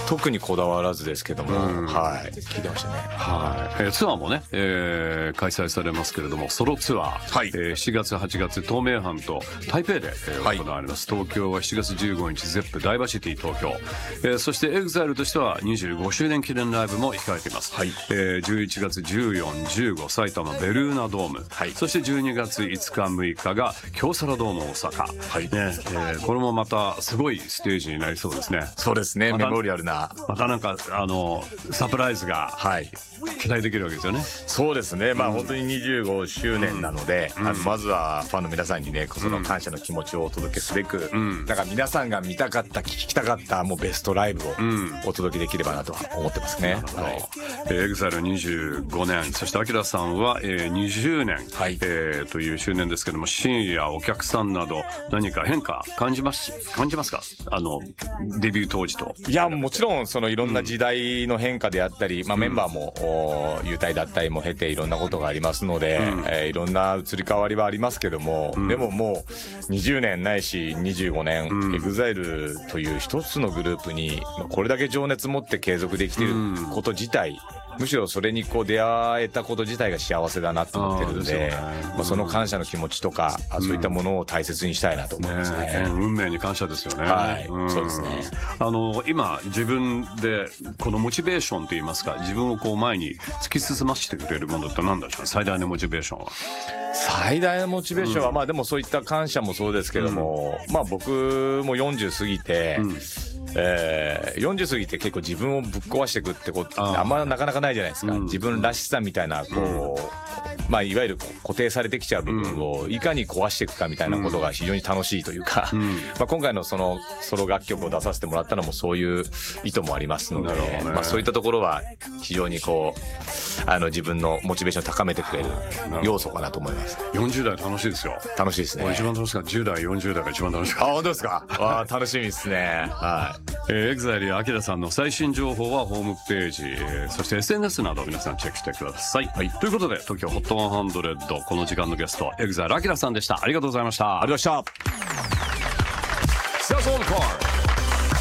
特にこだわらずですけども、はい、聞いてましたね。 はい、ツアーもね、開催されますけれども、ソロツアー、 はい、 7月8月東名阪と台北で、行われます。東京は7月15日ゼップダイバーシティ東京、そしてEXILEとしては25周年記念ライブも控えています。はい、11月14、15埼玉ベルーナドーム、はい、そして12月5日6日が京セラドーム大阪、はいね、これもまたすごいステージになりそうですね。 そうですね、メモリアルな、 またなんかサプライズが、はい、期待できるわけですよね。 そうですね、まあ本当に25周年なので、まずはファンの皆さんにね、その感謝の気持ちをお届けすべく、だから皆さんが見たかった聞きたかったもうベストライブをお届けできればなと思ってますね。 EXILE25 年、そしてアキラさんは20年、はい、という周年ですけども、シーンやお客さんなど何か変化感じますか？デビュー当時と。 いや、もちろんそのいろんな時代の変化であったり、まあ、メンバーも優退だったりも経ていろんなことがありますので、いろんな移り変わりはありますけども、でももう20年ないし25年、EXILE という一つのグループにこれだけ情熱持って継続できていること自体、むしろそれにこう出会えたこと自体が幸せだなと思ってるので、まあ、その感謝の気持ちとか、そういったものを大切にしたいなと思いますね。 運命に感謝ですよね。 はい、そうですね。 今自分でこのモチベーションといいますか、自分をこう前に突き進ませてくれるものって何でしょう？最大のモチベーションは。 最大のモチベーションは、まあでもそういった感謝もそうですけども、まあ僕も40過ぎて、40過ぎて結構自分をぶっ壊していくってことってあんまなかなかないじゃないですか。自分らしさみたいなこう、まあいわゆる固定されてきちゃう部分をいかに壊していくかみたいなことが非常に楽しいというか、まあ今回のそのソロ楽曲を出させてもらったのもそういう意図もありますので、まあそういったところは非常にこう自分のモチベーションを高めてくれる要素かなと思います。 40代楽しいですよ。 楽しいですね。 一番楽しかった10代40代が一番楽しかった。 あ、本当ですか？わあ、楽しみですね。はい。 EXILE やアキラさんの最新情報はホームページ、そして SNS など皆さんチェックしてください。はい、ということで東京 HOT100、この時間のゲストEXILE アキラさんでした。ありがとうございました。 ありがとうございました。